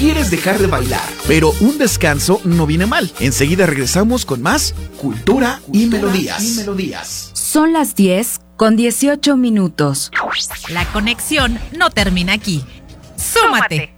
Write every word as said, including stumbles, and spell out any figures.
quieres dejar de bailar, pero un descanso no viene mal. Enseguida regresamos con más Cultura, Cultura y, melodías. y Melodías. Son las diez con dieciocho minutos. La conexión no termina aquí. ¡Súmate!